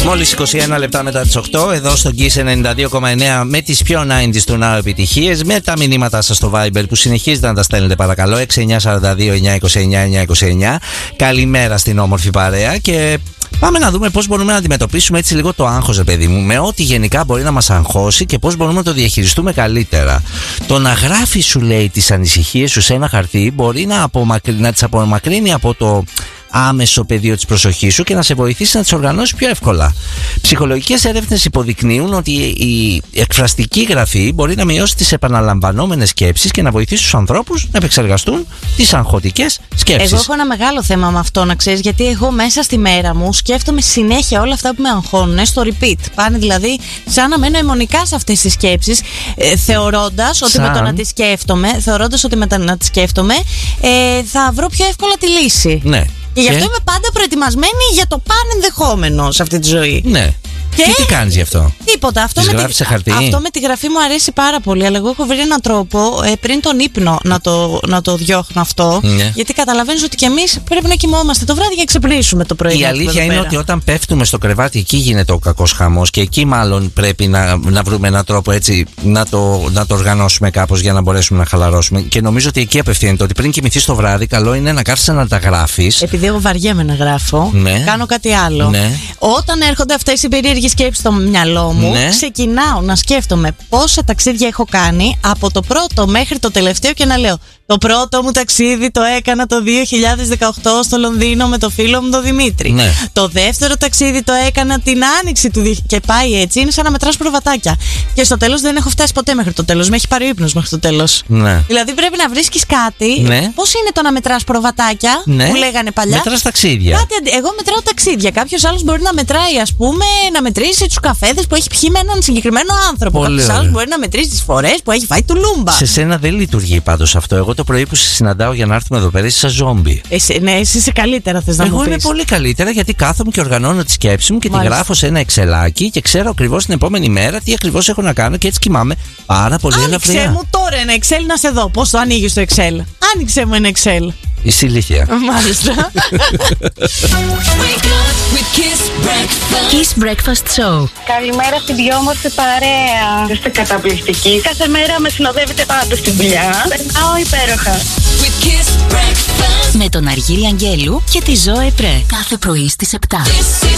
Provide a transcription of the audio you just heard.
Μόλις 21 λεπτά μετά τις 8, εδώ στο Kiss 92,9 με τις πιο 90s του Now επιτυχίες, με τα μηνύματά σας στο Viber που συνεχίζετε να τα στέλνετε παρακαλώ, 6942-929-929. Καλημέρα στην όμορφη παρέα και πάμε να δούμε πώς μπορούμε να αντιμετωπίσουμε έτσι λίγο το άγχος, ρε παιδί μου, με ό,τι γενικά μπορεί να μας αγχώσει και πώς μπορούμε να το διαχειριστούμε καλύτερα. Το να γράφεις, σου λέει, τις ανησυχίες σου σε ένα χαρτί μπορεί να τις απομακρύνει από το άμεσο πεδίο της προσοχής σου και να σε βοηθήσει να τις οργανώσεις πιο εύκολα. Ψυχολογικές έρευνες υποδεικνύουν ότι η εκφραστική γραφή μπορεί να μειώσει τις επαναλαμβανόμενες σκέψεις και να βοηθήσει τους ανθρώπους να επεξεργαστούν τις αγχωτικές σκέψεις. Εγώ έχω ένα μεγάλο θέμα με αυτό, να ξέρεις, γιατί εγώ μέσα στη μέρα μου σκέφτομαι συνέχεια όλα αυτά που με αγχώνουν στο repeat. Πάνε δηλαδή σαν να μένω αιμονικά σε αυτές τις σκέψεις, θεωρώντας ότι με το να τις σκέφτομαι, θα βρω πιο εύκολα τη λύση. Ναι. Και γι' αυτό είμαι πάντα προετοιμασμένη για το πανενδεχόμενο σε αυτή τη ζωή. Ναι. Και τι κάνεις γι' αυτό? Τίποτα. Αυτό με τη γραφή μου αρέσει πάρα πολύ. Αλλά εγώ έχω βρει έναν τρόπο πριν τον ύπνο να το διώχνω αυτό. Ναι. Γιατί καταλαβαίνεις ότι κι εμείς πρέπει να κοιμόμαστε το βράδυ για να ξεπνήσουμε το πρωί. Η αλήθεια είναι ότι όταν πέφτουμε στο κρεβάτι, εκεί γίνεται ο κακός χαμός. Και εκεί μάλλον πρέπει να βρούμε έναν τρόπο έτσι να το οργανώσουμε κάπως για να μπορέσουμε να χαλαρώσουμε. Και νομίζω ότι εκεί απευθύνεται ότι πριν κοιμηθείς το βράδυ, καλό είναι να κάθεσαι να τα γράφεις. Επειδή εγώ βαριέμαι να γράφω, κάνω κάτι άλλο. Ναι. Όταν έρχονται αυτές οι περίεργες σκέψεις στο μυαλό μου, ξεκινάω να σκέφτομαι πόσα ταξίδια έχω κάνει από το πρώτο μέχρι το τελευταίο και να λέω: το πρώτο μου ταξίδι το έκανα το 2018 στο Λονδίνο με το φίλο μου τον Δημήτρη. Ναι. Το δεύτερο ταξίδι το έκανα την άνοιξη του 2000. Και πάει έτσι, είναι σαν να μετράς προβατάκια. Και στο τέλος δεν έχω φτάσει ποτέ μέχρι το τέλος. Με έχει πάρει ο ύπνος μέχρι το τέλος. Ναι. Δηλαδή πρέπει να βρίσκεις κάτι. Ναι. Πώς είναι το να μετράς προβατάκια, που λέγανε παλιά. Μετράς ταξίδια. Εγώ μετράω ταξίδια. Κάποιος άλλος μπορεί να μετράει, ας πούμε, να μετρήσει τους καφέδες που έχει πιει με έναν συγκεκριμένο άνθρωπο. Κάποιος άλλος μπορεί να μετρήσει τις φορές που έχει φάει του Λούμπα. Σε σένα δεν λειτουργεί πάντως αυτό. Εγώ το πρωί που σε συναντάω για να έρθουμε εδώ πέρα, είσαι σαν ζόμπι. Ναι, εσύ είσαι καλύτερα, θες να μου πεις. Εγώ είμαι πολύ καλύτερα γιατί κάθομαι και οργανώνω τη σκέψη μου και τη γράφω σε ένα εξελάκι και ξέρω ακριβώς την επόμενη μέρα τι ακριβώς έχω να κάνω και έτσι κοιμάμαι πάρα πολύ ελαφριά. Άνοιξε μου τώρα ένα Excel να σε δω. Πώς το ανοίγεις το Excel? Άνοιξε μου ένα Excel. Είσαι ηλίθεια. Μάλιστα. Kiss Breakfast Show. Καλημέρα στην πιο όμορφη παρέα. Είστε καταπληκτικοί. Κάθε μέρα με συνοδεύετε πάντα στην δουλειά. Περνάω υπέροχα. Με τον Αργύρη Αγγέλου και τη Ζωέ Πρέ. Κάθε πρωί στις 7.